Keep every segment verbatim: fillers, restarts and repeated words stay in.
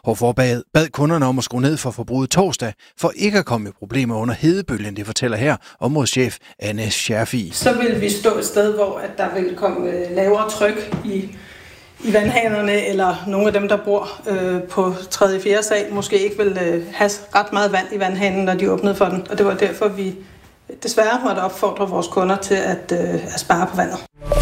Hvorfor bad, bad kunderne om at skrue ned for forbruget torsdag, for ikke at komme i problemer under hedebølgen, det fortæller her områdeschef Anne Scherfi. Så vil vi stå et sted, hvor at der vil komme lavere tryk i, i vandhanerne, eller nogle af dem, der bor øh, på tredje og fjerde sal, måske ikke vil øh, have ret meget vand i vandhanen, når de åbnede for den. Og det var derfor, vi desværre måtte opfordre vores kunder til at, øh, at spare på vandet.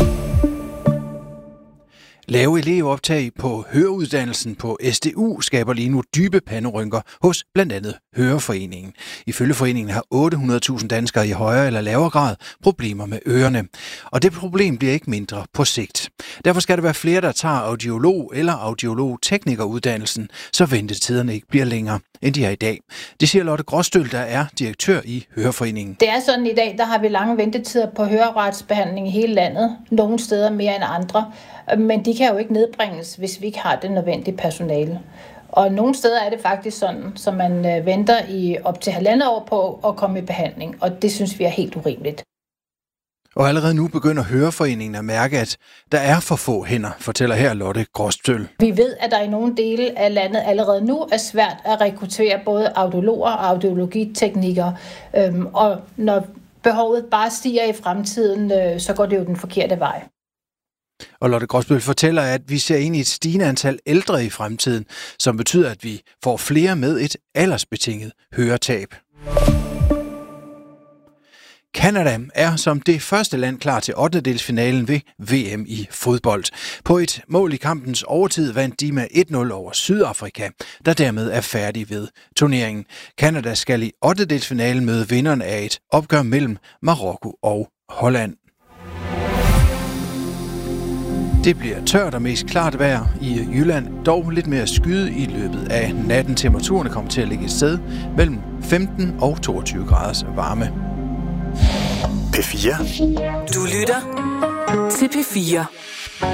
Lave elevoptag på høreuddannelsen på S D U skaber lige nu dybe panderynker hos blandt andet Høreforeningen. Ifølge foreningen har otte hundrede tusind danskere i højere eller lavere grad problemer med ørerne. Og det problem bliver ikke mindre på sigt. Derfor skal der være flere, der tager audiolog eller audiolog-teknikeruddannelsen, så ventetiderne ikke bliver længere, end de er i dag. Det siger Lotte Gråstøl, der er direktør i Høreforeningen. Det er sådan i dag, der har vi lange ventetider på høreretsbehandling i hele landet. Nogle steder mere end andre. Men de kan jo ikke nedbringes, hvis vi ikke har det nødvendige personale. Og nogle steder er det faktisk sådan, så man venter i op til halvandet år på at komme i behandling. Og det synes vi er helt urimeligt. Og allerede nu begynder Høreforeningen at mærke, at der er for få hænder, fortæller her Lotte Gråstøl. Vi ved, at der i nogle dele af landet allerede nu er svært at rekruttere både audiologer og audiologiteknikere. Og når behovet bare stiger i fremtiden, så går det jo den forkerte vej. Og Lotte Gråstøl fortæller, at vi ser ind i et stigende antal ældre i fremtiden, som betyder, at vi får flere med et aldersbetinget høretab. Canada er som det første land klar til ottendedelsfinalen ved V M i fodbold. På et mål i kampens overtid vandt de med et nul over Sydafrika, der dermed er færdig ved turneringen. Canada skal i ottendedelsfinalen møde vinderen af et opgør mellem Marokko og Holland. Det bliver tørt og mest klart vejr i Jylland, dog lidt mere skyde i løbet af natten. Temperaturen kommer til at ligge et sted mellem femten og toogtyve graders varme. P fire. Du lytter til P fire.